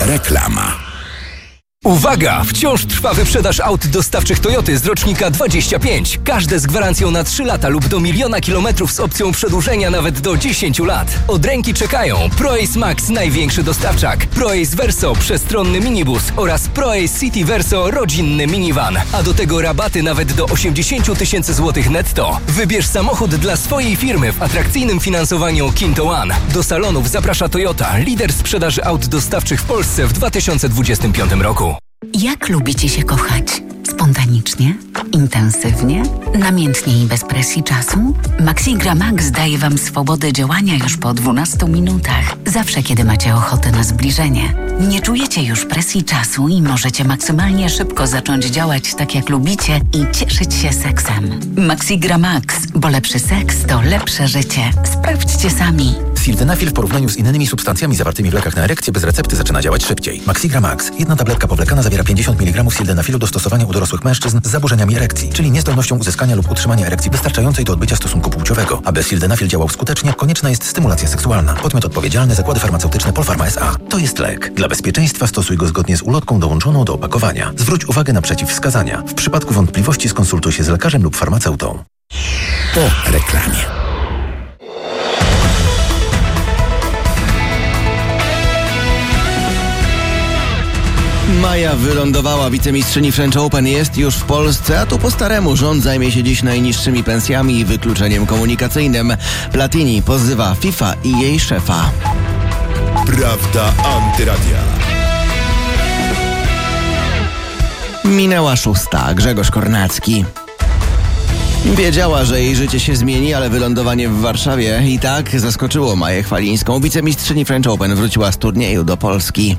Reklama. Uwaga! Wciąż trwa wyprzedaż aut dostawczych Toyoty z rocznika 25. Każde z gwarancją na 3 lata lub do 1 000 000 kilometrów z opcją przedłużenia nawet do 10 lat. Od ręki czekają ProAce Max, największy dostawczak, ProAce Verso, przestronny minibus oraz ProAce City Verso, rodzinny minivan. A do tego rabaty nawet do 80 000 złotych netto. Wybierz samochód dla swojej firmy w atrakcyjnym finansowaniu Kinto One. Do salonów zaprasza Toyota, lider sprzedaży aut dostawczych w Polsce w 2025 roku. Jak lubicie się kochać? Spontanicznie? Intensywnie? Namiętnie i bez presji czasu? Maxigra Max daje Wam swobodę działania już po 12 minutach. Zawsze, kiedy macie ochotę na zbliżenie. Nie czujecie już presji czasu i możecie maksymalnie szybko zacząć działać tak, jak lubicie i cieszyć się seksem. Maxigra Max, bo lepszy seks to lepsze życie. Sprawdźcie sami. Sildenafil w porównaniu z innymi substancjami zawartymi w lekach na erekcję bez recepty zaczyna działać szybciej. Maxigra Max. Jedna tabletka powlekana zawiera 50 mg sildenafilu do stosowania u dorosłych mężczyzn z zaburzeniami erekcji, czyli niezdolnością uzyskania lub utrzymania erekcji wystarczającej do odbycia stosunku płciowego. Aby sildenafil działał skutecznie, konieczna jest stymulacja seksualna. Podmiot odpowiedzialny: Zakłady Farmaceutyczne Polpharma S.A. To jest lek. Dla bezpieczeństwa stosuj go zgodnie z ulotką dołączoną do opakowania. Zwróć uwagę na przeciwwskazania. W przypadku wątpliwości skonsultuj się z lekarzem lub farmaceutą. Po reklamie. Maja wylądowała, wicemistrzyni French Open jest już w Polsce, a tu po staremu rząd zajmie się dziś najniższymi pensjami i wykluczeniem komunikacyjnym. Platini pozywa FIFA i jej szefa. Prawda Antyradia. Minęła 6. Grzegorz Kornacki. Wiedziała, że jej życie się zmieni, ale wylądowanie w Warszawie i tak zaskoczyło Maję Chwalińską. Wicemistrzyni French Open wróciła z turnieju do Polski.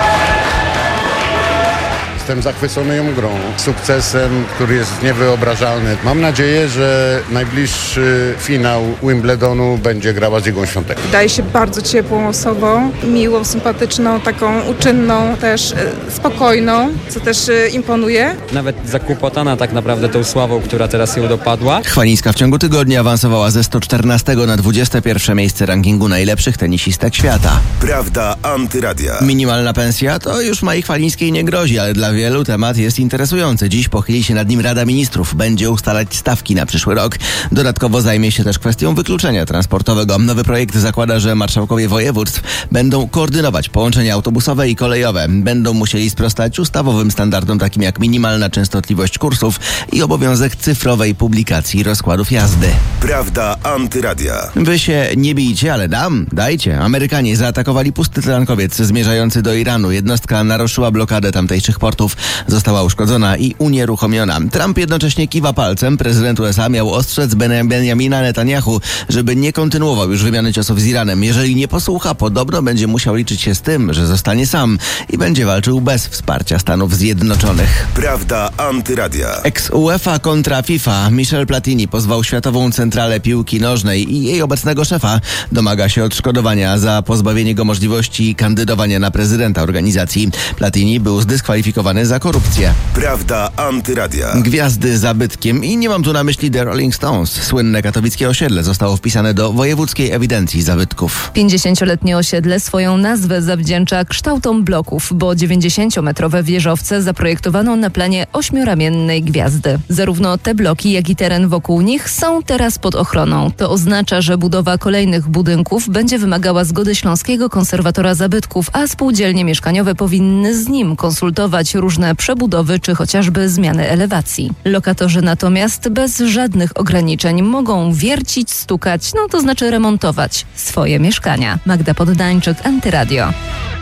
Jestem zachwycony ją grą, sukcesem, który jest niewyobrażalny. Mam nadzieję, że najbliższy finał Wimbledonu będzie grała z Igą Świątek. Wydaje się bardzo ciepłą osobą, miłą, sympatyczną, taką uczynną, też spokojną, co też imponuje. Nawet zakłopotana tak naprawdę tą sławą, która teraz ją dopadła. Chwalińska w ciągu tygodnia awansowała ze 114 na 21 miejsce rankingu najlepszych tenisistek świata. Prawda Antyradia. Minimalna pensja to już Mai Chwalińskiej nie grozi, ale dla wielu temat jest interesujący. Dziś pochyli się nad nim Rada Ministrów. Będzie ustalać stawki na przyszły rok. Dodatkowo zajmie się też kwestią wykluczenia transportowego. Nowy projekt zakłada, że marszałkowie województw będą koordynować połączenia autobusowe i kolejowe. Będą musieli sprostać ustawowym standardom takim jak minimalna częstotliwość kursów i obowiązek cyfrowej publikacji rozkładów jazdy. Prawda Antyradia. Wy się nie bijcie, ale dajcie. Amerykanie zaatakowali pusty tankowiec zmierzający do Iranu. Jednostka naruszyła blokadę tamtejszych portów. Została uszkodzona i unieruchomiona. Trump jednocześnie kiwa palcem. Prezydent USA miał ostrzec Benjamina Netanyahu, żeby nie kontynuował już wymiany ciosów z Iranem. Jeżeli nie posłucha, podobno będzie musiał liczyć się z tym, że zostanie sam i będzie walczył bez wsparcia Stanów Zjednoczonych. Prawda Antyradia. Ex-UEFA kontra FIFA. Michel Platini pozwał Światową Centralę Piłki Nożnej i jej obecnego szefa. Domaga się odszkodowania za pozbawienie go możliwości kandydowania na prezydenta organizacji. Platini był zdyskwalifikowany za korupcję. Prawda Antyradia. Gwiazdy zabytkiem i nie mam tu na myśli The Rolling Stones. Słynne katowickie osiedle zostało wpisane do Wojewódzkiej Ewidencji Zabytków. 50-letnie osiedle swoją nazwę zawdzięcza kształtom bloków, bo 90-metrowe wieżowce zaprojektowano na planie 8-ramiennej gwiazdy. Zarówno te bloki, jak i teren wokół nich są teraz pod ochroną. To oznacza, że budowa kolejnych budynków będzie wymagała zgody Śląskiego Konserwatora Zabytków, a spółdzielnie mieszkaniowe powinny z nim konsultować różne przebudowy czy chociażby zmiany elewacji. Lokatorzy natomiast bez żadnych ograniczeń mogą wiercić, stukać, to znaczy remontować swoje mieszkania. Magda Poddańczyk, Antyradio.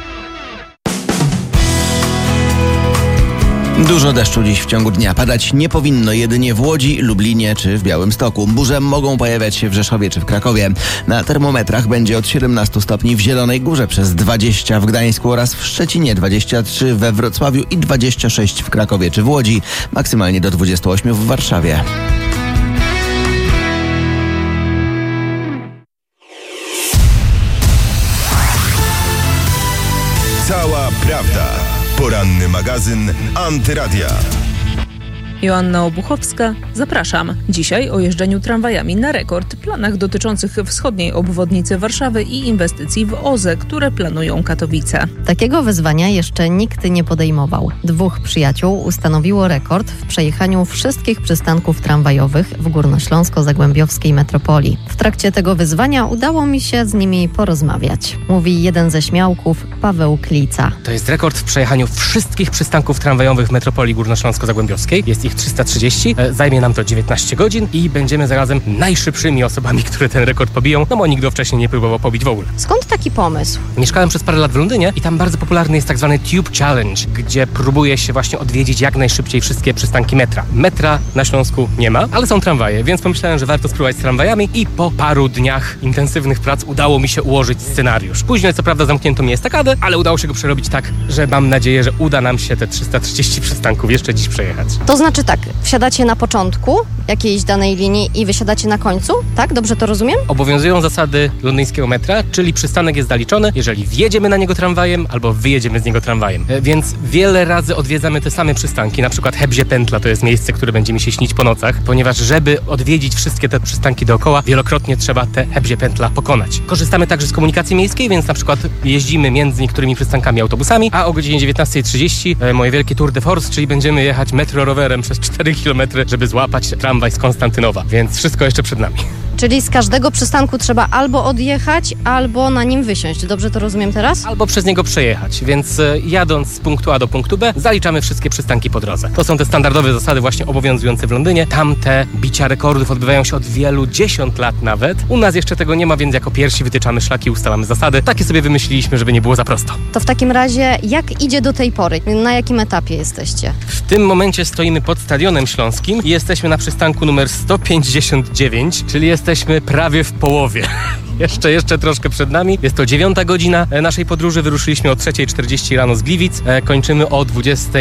Dużo deszczu dziś w ciągu dnia. Padać nie powinno jedynie w Łodzi, Lublinie czy w Białymstoku. Burze mogą pojawiać się w Rzeszowie czy w Krakowie. Na termometrach będzie od 17 stopni w Zielonej Górze, przez 20 w Gdańsku oraz w Szczecinie, 23 we Wrocławiu i 26 w Krakowie czy w Łodzi. Maksymalnie do 28 w Warszawie. Cała prawda. Poranny magazyn Antyradia. Joanna Obuchowska, zapraszam. Dzisiaj o jeżdżeniu tramwajami na rekord, planach dotyczących wschodniej obwodnicy Warszawy i inwestycji w OZE, które planują Katowice. Takiego wyzwania jeszcze nikt nie podejmował. 2 przyjaciół ustanowiło rekord w przejechaniu wszystkich przystanków tramwajowych w górnośląsko-zagłębiowskiej metropolii. W trakcie tego wyzwania udało mi się z nimi porozmawiać. Mówi jeden ze śmiałków, Paweł Klica. To jest rekord w przejechaniu wszystkich przystanków tramwajowych w metropolii górnośląsko-zagłębiowskiej. Jest ich 330. Zajmie nam to 19 godzin i będziemy zarazem najszybszymi osobami, które ten rekord pobiją, no bo nikt go wcześniej nie próbował pobić w ogóle. Skąd taki pomysł? Mieszkałem przez parę lat w Londynie i tam bardzo popularny jest tak zwany Tube Challenge, gdzie próbuje się właśnie odwiedzić jak najszybciej wszystkie przystanki metra. Metra na Śląsku nie ma, ale są tramwaje, więc pomyślałem, że warto spróbować z tramwajami i po paru dniach intensywnych prac udało mi się ułożyć scenariusz. Później co prawda zamknięto mi estakadę, ale udało się go przerobić tak, że mam nadzieję, że uda nam się te 330 przystanków jeszcze dziś przejechać. To znaczy tak, wsiadacie na początku jakiejś danej linii i wysiadacie na końcu, tak? Dobrze to rozumiem? Obowiązują zasady londyńskiego metra, czyli przystanek jest zaliczony, jeżeli wjedziemy na niego tramwajem albo wyjedziemy z niego tramwajem. Więc wiele razy odwiedzamy te same przystanki, na przykład Hebzie Pętla to jest miejsce, które będzie mi się śnić po nocach, ponieważ żeby odwiedzić wszystkie te przystanki dookoła, wielokrotnie trzeba te Hebzie Pętla pokonać. Korzystamy także z komunikacji miejskiej, więc na przykład jeździmy między niektórymi przystankami autobusami, a o godzinie 19:30 moje wielkie tour de force, czyli będziemy jechać metro rowerem przez 4 km, żeby złapać tramwaj z Konstantynowa, więc wszystko jeszcze przed nami. Czyli z każdego przystanku trzeba albo odjechać, albo na nim wysiąść. Dobrze to rozumiem teraz? Albo przez niego przejechać, więc jadąc z punktu A do punktu B, zaliczamy wszystkie przystanki po drodze. To są te standardowe zasady właśnie obowiązujące w Londynie. Tam te bicia rekordów odbywają się od wielu 10 lat nawet. U nas jeszcze tego nie ma, więc jako pierwsi wytyczamy szlaki, ustalamy zasady. Takie sobie wymyśliliśmy, żeby nie było za prosto. To w takim razie jak idzie do tej pory? Na jakim etapie jesteście? W tym momencie stoimy pod Stadionem Śląskim i jesteśmy na przystanku numer 159, czyli jesteśmy prawie w połowie. Jeszcze troszkę przed nami. Jest to 9. godzina naszej podróży. Wyruszyliśmy o 3:40 rano z Gliwic. Kończymy o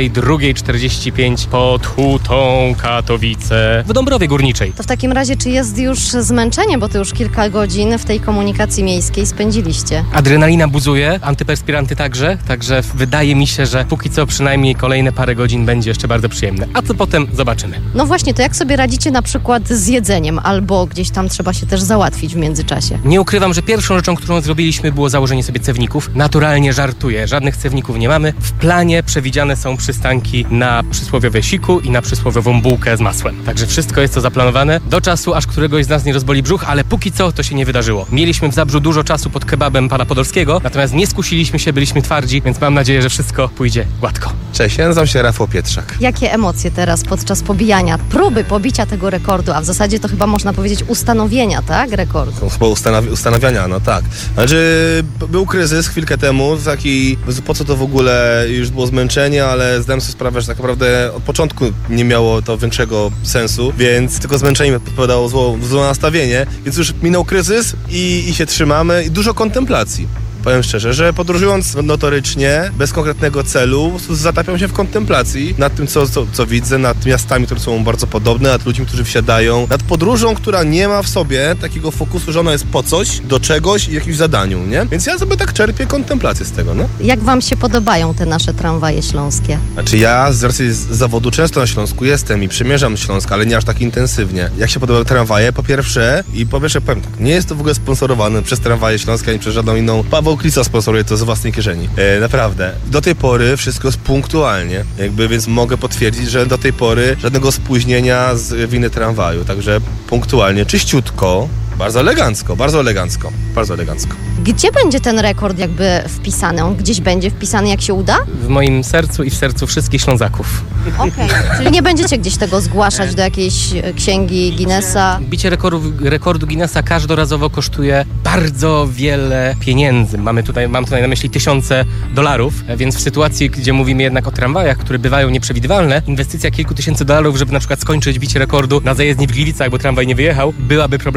22:45 pod Hutą Katowice w Dąbrowie Górniczej. To w takim razie czy jest już zmęczenie, bo to już kilka godzin w tej komunikacji miejskiej spędziliście? Adrenalina buzuje, antyperspiranty także wydaje mi się, że póki co przynajmniej kolejne parę godzin będzie jeszcze bardzo przyjemne. A co potem zobaczymy. No właśnie, to jak sobie radzicie na przykład z jedzeniem albo gdzieś tam trzeba się też załatwić w międzyczasie? Nie ukrywam, że pierwszą rzeczą, którą zrobiliśmy, było założenie sobie cewników. Naturalnie żartuję, żadnych cewników nie mamy. W planie przewidziane są przystanki na przysłowiowe siku i na przysłowiową bułkę z masłem. Także wszystko jest to zaplanowane do czasu, aż któregoś z nas nie rozboli brzuch, ale póki co to się nie wydarzyło. Mieliśmy w Zabrzu dużo czasu pod kebabem pana Podolskiego, natomiast nie skusiliśmy się, byliśmy twardzi, więc mam nadzieję, że wszystko pójdzie gładko. Cześć, ja nazywam się Rafał Pietrzak. Jakie emocje teraz podczas pobijania, próby pobicia tego rekordu, a w zasadzie to chyba można powiedzieć ustanowienia, tak? Rekordu. Chyba ustanawiania, no tak. Znaczy, był kryzys chwilkę temu, taki, po co to w ogóle, już było zmęczenie, ale zdałem sobie sprawę, że tak naprawdę od początku nie miało to większego sensu, więc tylko zmęczenie mi podpowiadało złe nastawienie, więc już minął kryzys i się trzymamy i dużo kontemplacji. Powiem szczerze, że podróżując notorycznie, bez konkretnego celu, zatapiam się w kontemplacji nad tym, co widzę, nad miastami, które są bardzo podobne, nad ludźmi, którzy wsiadają, nad podróżą, która nie ma w sobie takiego fokusu, że ona jest po coś, do czegoś i jakimś zadaniu, nie? Więc ja sobie tak czerpię kontemplację z tego, no. Jak wam się podobają te nasze tramwaje śląskie? Znaczy ja z racji zawodu często na Śląsku jestem i przemierzam Śląsk, ale nie aż tak intensywnie. Jak się podobają tramwaje? Po pierwsze powiem tak, nie jest to w ogóle sponsorowane przez Tramwaje Śląskie ani przez żadną inną. Paweł Klica sponsoruje to z własnej kieszeni. Naprawdę. Do tej pory wszystko jest punktualnie, więc mogę potwierdzić, że do tej pory żadnego spóźnienia z winy tramwaju, także punktualnie, czyściutko, bardzo elegancko, bardzo elegancko, bardzo elegancko. Gdzie będzie ten rekord wpisany? On gdzieś będzie wpisany, jak się uda? W moim sercu i w sercu wszystkich Ślązaków. Okej, czyli nie będziecie gdzieś tego zgłaszać do jakiejś księgi Guinnessa? Bicie rekordu Guinnessa każdorazowo kosztuje bardzo wiele pieniędzy. Mam tutaj na myśli $1000, więc w sytuacji, gdzie mówimy jednak o tramwajach, które bywają nieprzewidywalne, inwestycja kilku tysięcy dolarów, żeby na przykład skończyć bicie rekordu na zajezdni w Gliwicach, bo tramwaj nie wyjechał, byłaby problematyczna.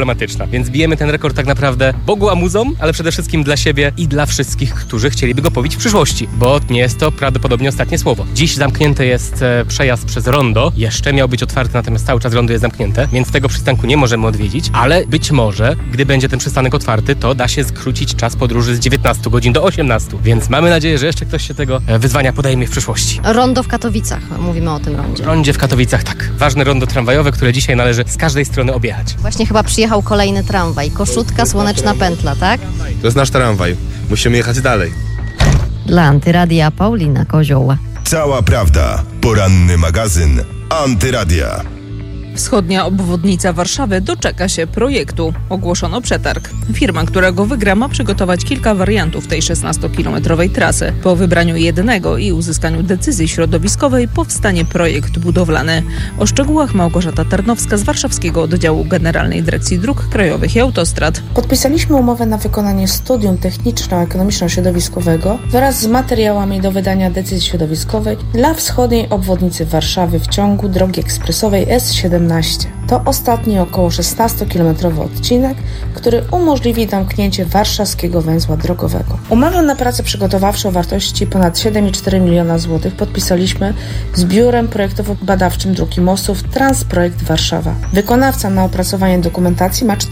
więc bijemy ten rekord tak naprawdę Bogu a muzom, ale przede wszystkim dla siebie i dla wszystkich, którzy chcieliby go pobić w przyszłości, bo nie jest to prawdopodobnie ostatnie słowo. Dziś zamknięty jest przejazd przez rondo, jeszcze miał być otwarty, natomiast cały czas rondo jest zamknięte, więc tego przystanku nie możemy odwiedzić, ale być może, gdy będzie ten przystanek otwarty, to da się skrócić czas podróży z 19 godzin do 18, więc mamy nadzieję, że jeszcze ktoś się tego wyzwania podejmie w przyszłości. Rondo w Katowicach, mówimy o tym rondzie. Rondzie w Katowicach, tak. Ważne rondo tramwajowe, które dzisiaj należy z każdej strony objechać. Właśnie chyba przyjechał kolejny tramwaj. Koszutka, Słoneczna Pętla, tak? To jest nasz tramwaj. Musimy jechać dalej. Dla Antyradia Paulina Kozioł. Cała prawda. Poranny magazyn Antyradia. Wschodnia obwodnica Warszawy doczeka się projektu. Ogłoszono przetarg. Firma, która go wygra, ma przygotować kilka wariantów tej 16-kilometrowej trasy. Po wybraniu jednego i uzyskaniu decyzji środowiskowej powstanie projekt budowlany. O szczegółach Małgorzata Tarnowska z Warszawskiego Oddziału Generalnej Dyrekcji Dróg Krajowych i Autostrad. Podpisaliśmy umowę na wykonanie studium techniczno-ekonomiczno-środowiskowego wraz z materiałami do wydania decyzji środowiskowej dla wschodniej obwodnicy Warszawy w ciągu drogi ekspresowej S17. To ostatni około 16-kilometrowy odcinek, który umożliwi domknięcie warszawskiego węzła drogowego. Umowę na pracę przygotowawcze o wartości ponad 7,4 miliona złotych podpisaliśmy z Biurem Projektowo-Badawczym Dróg i Mostów Transprojekt Warszawa. Wykonawca na opracowanie dokumentacji ma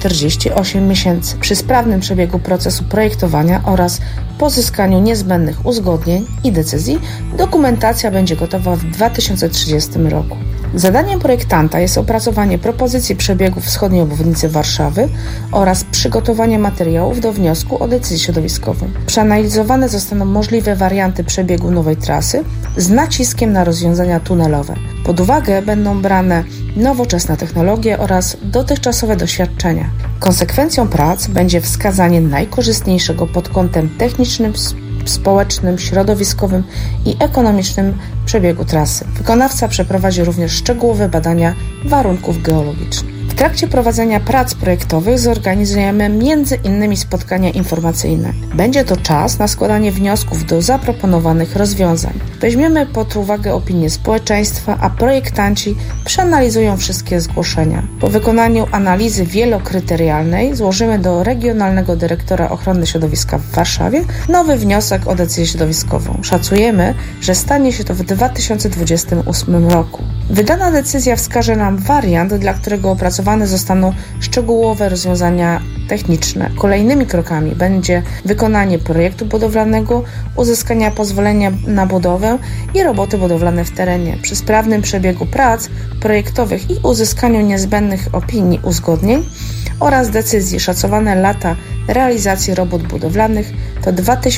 48 miesięcy. Przy sprawnym przebiegu procesu projektowania oraz pozyskaniu niezbędnych uzgodnień i decyzji dokumentacja będzie gotowa w 2030 roku. Zadaniem projektanta jest opracowanie propozycji przebiegu wschodniej obwodnicy Warszawy oraz przygotowanie materiałów do wniosku o decyzję środowiskową. Przeanalizowane zostaną możliwe warianty przebiegu nowej trasy z naciskiem na rozwiązania tunelowe. Pod uwagę będą brane nowoczesne technologie oraz dotychczasowe doświadczenia. Konsekwencją prac będzie wskazanie najkorzystniejszego pod kątem technicznym, społecznym, środowiskowym i ekonomicznym przebiegu trasy. Wykonawca przeprowadzi również szczegółowe badania warunków geologicznych. W trakcie prowadzenia prac projektowych zorganizujemy m.in. spotkania informacyjne. Będzie to czas na składanie wniosków do zaproponowanych rozwiązań. Weźmiemy pod uwagę opinię społeczeństwa, a projektanci przeanalizują wszystkie zgłoszenia. Po wykonaniu analizy wielokryterialnej złożymy do Regionalnego Dyrektora Ochrony Środowiska w Warszawie nowy wniosek o decyzję środowiskową. Szacujemy, że stanie się to w 2028 roku. Wydana decyzja wskaże nam wariant, dla którego opracowane zostaną szczegółowe rozwiązania techniczne. Kolejnymi krokami będzie wykonanie projektu budowlanego, uzyskania pozwolenia na budowę i roboty budowlane w terenie. Przy sprawnym przebiegu prac projektowych i uzyskaniu niezbędnych opinii, uzgodnień oraz decyzji szacowane lata realizacji robót budowlanych to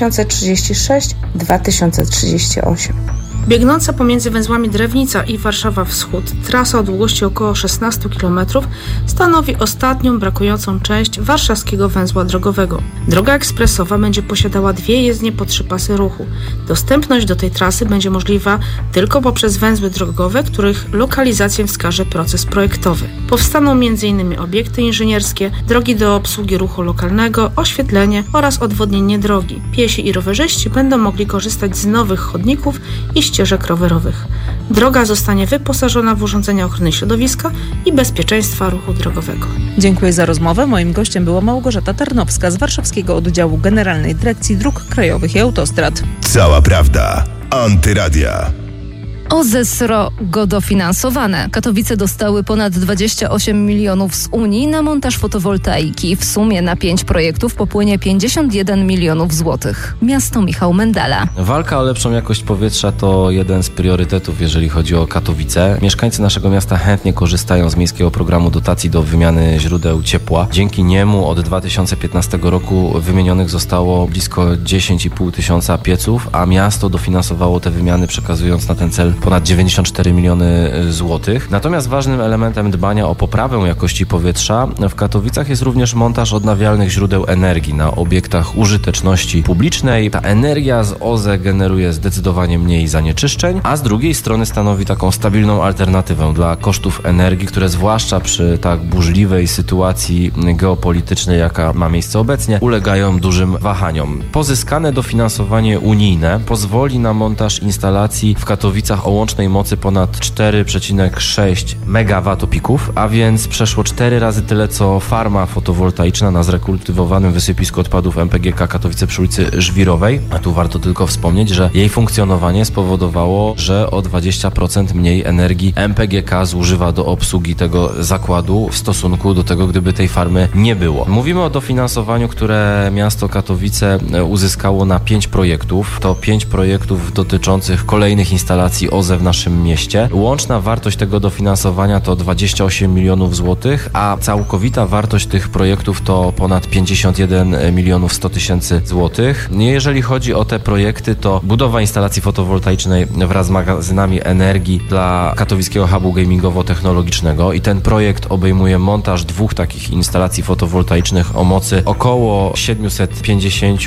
2036-2038. Biegnąca pomiędzy węzłami Drewnica i Warszawa Wschód trasa o długości około 16 km stanowi ostatnią brakującą część warszawskiego węzła drogowego. Droga ekspresowa będzie posiadała 2 jezdnie po 3 pasy ruchu. Dostępność do tej trasy będzie możliwa tylko poprzez węzły drogowe, których lokalizację wskaże proces projektowy. Powstaną m.in. obiekty inżynierskie, drogi do obsługi ruchu lokalnego, oświetlenie oraz odwodnienie drogi. Piesi i rowerzyści będą mogli korzystać z nowych chodników i ścieżek rowerowych. Droga zostanie wyposażona w urządzenia ochrony środowiska i bezpieczeństwa ruchu drogowego. Dziękuję za rozmowę. Moim gościem była Małgorzata Tarnowska z Warszawskiego Oddziału Generalnej Dyrekcji Dróg Krajowych i Autostrad. Cała prawda. Antyradia. OZE SRO go dofinansowane. Katowice dostały ponad 28 milionów z Unii na montaż fotowoltaiki. W sumie na 5 projektów popłynie 51 milionów złotych. Miasto Michał Mendala. Walka o lepszą jakość powietrza to jeden z priorytetów, jeżeli chodzi o Katowice. Mieszkańcy naszego miasta chętnie korzystają z miejskiego programu dotacji do wymiany źródeł ciepła. Dzięki niemu od 2015 roku wymienionych zostało blisko 10,5 tysiąca pieców, a miasto dofinansowało te wymiany, przekazując na ten cel ponad 94 miliony złotych. Natomiast ważnym elementem dbania o poprawę jakości powietrza w Katowicach jest również montaż odnawialnych źródeł energii na obiektach użyteczności publicznej. Ta energia z OZE generuje zdecydowanie mniej zanieczyszczeń, a z drugiej strony stanowi taką stabilną alternatywę dla kosztów energii, które zwłaszcza przy tak burzliwej sytuacji geopolitycznej, jaka ma miejsce obecnie, ulegają dużym wahaniom. Pozyskane dofinansowanie unijne pozwoli na montaż instalacji w Katowicach o łącznej mocy ponad 4,6 megawatopików, a więc przeszło 4 razy tyle co farma fotowoltaiczna na zrekultywowanym wysypisku odpadów MPGK Katowice przy ulicy Żwirowej. A tu warto tylko wspomnieć, że jej funkcjonowanie spowodowało, że o 20% mniej energii MPGK zużywa do obsługi tego zakładu w stosunku do tego, gdyby tej farmy nie było. Mówimy o dofinansowaniu, które miasto Katowice uzyskało na 5 projektów. To 5 projektów dotyczących kolejnych instalacji OZE w naszym mieście. Łączna wartość tego dofinansowania to 28 milionów złotych, a całkowita wartość tych projektów to ponad 51 milionów 100 tysięcy złotych. Jeżeli chodzi o te projekty, to budowa instalacji fotowoltaicznej wraz z magazynami energii dla katowickiego hubu gamingowo-technologicznego i ten projekt obejmuje montaż 2 takich instalacji fotowoltaicznych o mocy około 750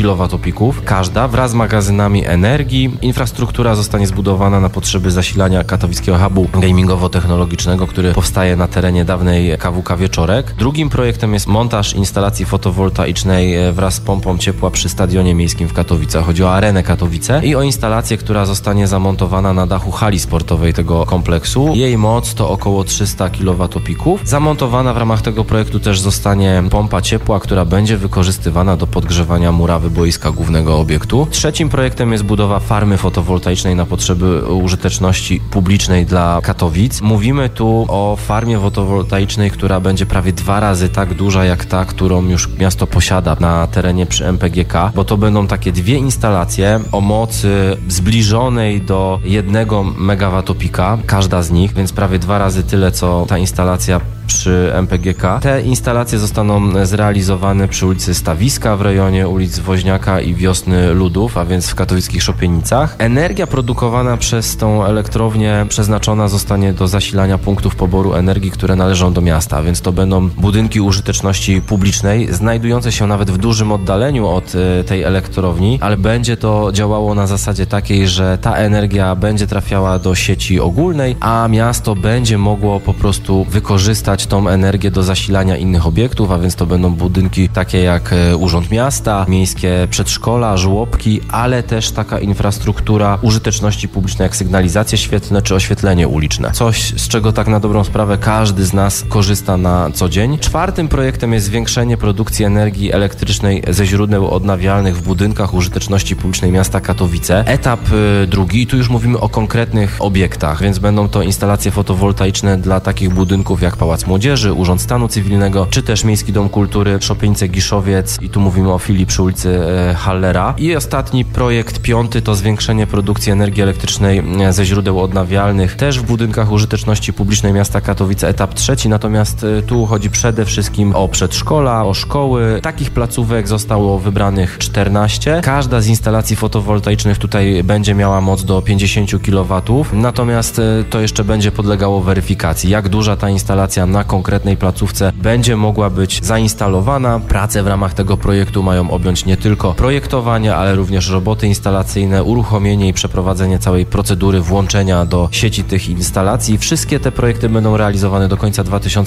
kWp każda wraz z magazynami energii. Infrastruktura zostanie zbudowana na potrzeby zasilania katowickiego hubu gamingowo-technologicznego, który powstaje na terenie dawnej KWK Wieczorek. Drugim projektem jest montaż instalacji fotowoltaicznej wraz z pompą ciepła przy Stadionie Miejskim w Katowicach. Chodzi o Arenę Katowice i o instalację, która zostanie zamontowana na dachu hali sportowej tego kompleksu. Jej moc to około 300 kWp. Zamontowana w ramach tego projektu też zostanie pompa ciepła, która będzie wykorzystywana do podgrzewania murawy boiska głównego obiektu. Trzecim projektem jest budowa farmy fotowoltaicznej na potrzeby użyteczności publicznej dla Katowic. Mówimy tu o farmie fotowoltaicznej, która będzie prawie 2 razy tak duża jak ta, którą już miasto posiada na terenie przy MPGK, bo to będą takie 2 instalacje o mocy zbliżonej do 1 megawatopika, każda z nich, więc prawie 2 razy tyle co ta instalacja przy MPGK. Te instalacje zostaną zrealizowane przy ulicy Stawiska w rejonie ulic Woźniaka i Wiosny Ludów, a więc w katowickich Szopienicach. Energia produkowana przez tą elektrownię przeznaczona zostanie do zasilania punktów poboru energii, które należą do miasta, więc to będą budynki użyteczności publicznej, znajdujące się nawet w dużym oddaleniu od tej elektrowni, ale będzie to działało na zasadzie takiej, że ta energia będzie trafiała do sieci ogólnej, a miasto będzie mogło po prostu wykorzystać tą energię do zasilania innych obiektów, a więc to będą budynki takie jak Urząd Miasta, miejskie przedszkola, żłobki, ale też taka infrastruktura użyteczności publicznej jak sygnalizacje świetlne czy oświetlenie uliczne. Coś, z czego tak na dobrą sprawę każdy z nas korzysta na co dzień. Czwartym projektem jest zwiększenie produkcji energii elektrycznej ze źródeł odnawialnych w budynkach użyteczności publicznej miasta Katowice. Etap drugi, i tu już mówimy o konkretnych obiektach, więc będą to instalacje fotowoltaiczne dla takich budynków jak Pałac Młodzieży, Urząd Stanu Cywilnego, czy też Miejski Dom Kultury, Szopienice Giszowiec i tu mówimy o filii przy ulicy Hallera. I ostatni projekt, 5, to zwiększenie produkcji energii elektrycznej ze źródeł odnawialnych też w budynkach użyteczności publicznej miasta Katowice, etap 3, natomiast tu chodzi przede wszystkim o przedszkola, o szkoły. Takich placówek zostało wybranych 14. Każda z instalacji fotowoltaicznych tutaj będzie miała moc do 50 kW, natomiast to jeszcze będzie podlegało weryfikacji, jak duża ta instalacja na konkretnej placówce będzie mogła być zainstalowana. Prace w ramach tego projektu mają objąć nie tylko projektowanie, ale również roboty instalacyjne, uruchomienie i przeprowadzenie całej procedury włączenia do sieci tych instalacji. Wszystkie te projekty będą realizowane do końca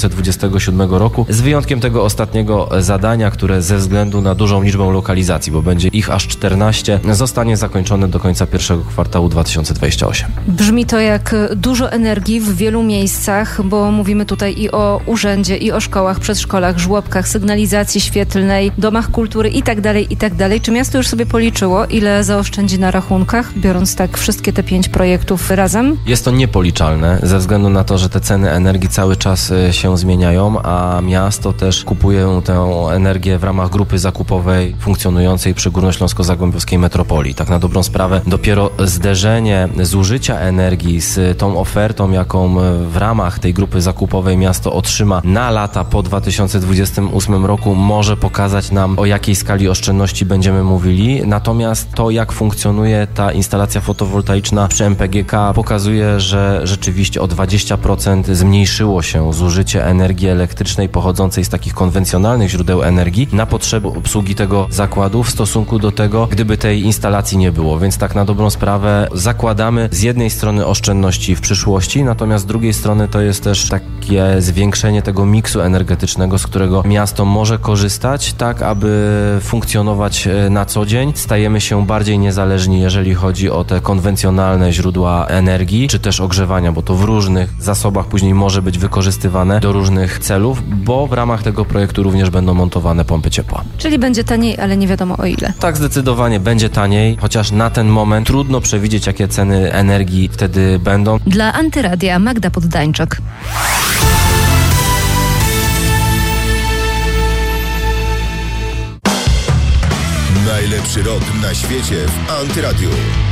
2027 roku, z wyjątkiem tego ostatniego zadania, które ze względu na dużą liczbę lokalizacji, bo będzie ich aż 14, zostanie zakończone do końca pierwszego kwartału 2028. Brzmi to jak dużo energii w wielu miejscach, bo mówimy tutaj i o urzędzie, i o szkołach, przedszkolach, żłobkach, sygnalizacji świetlnej, domach kultury i tak dalej. Czy miasto już sobie policzyło, ile zaoszczędzi na rachunkach, biorąc tak wszystkie te 5 projektów razem? Jest to niepoliczalne, ze względu na to, że te ceny energii cały czas się zmieniają, a miasto też kupuje tę energię w ramach grupy zakupowej funkcjonującej przy Górnośląsko-Zagłębiowskiej Metropolii. Tak na dobrą sprawę dopiero zderzenie zużycia energii z tą ofertą, jaką w ramach tej grupy zakupowej miasto otrzyma na lata po 2028 roku, może pokazać nam, o jakiej skali oszczędności będziemy mówili. Natomiast to, jak funkcjonuje ta instalacja fotowoltaiczna przy MPGK, pokazuje, że rzeczywiście o 20% zmniejszyło się zużycie energii elektrycznej pochodzącej z takich konwencjonalnych źródeł energii na potrzeby obsługi tego zakładu w stosunku do tego, gdyby tej instalacji nie było. Więc tak na dobrą sprawę zakładamy z jednej strony oszczędności w przyszłości, natomiast z drugiej strony to jest też takie zwiększenie tego miksu energetycznego, z którego miasto może korzystać, tak aby funkcjonować na co dzień. Stajemy się bardziej niezależni, jeżeli chodzi o te konwencjonalne źródła energii, czy też ogrzewania, bo to w różnych zasobach później może być wykorzystywane do różnych celów, bo w ramach tego projektu również będą montowane pompy ciepła. Czyli będzie taniej, ale nie wiadomo o ile. Tak, zdecydowanie będzie taniej, chociaż na ten moment trudno przewidzieć, jakie ceny energii wtedy będą. Dla Antyradia Magda Poddańczak. Najlepszy rok na świecie w Antyradiu.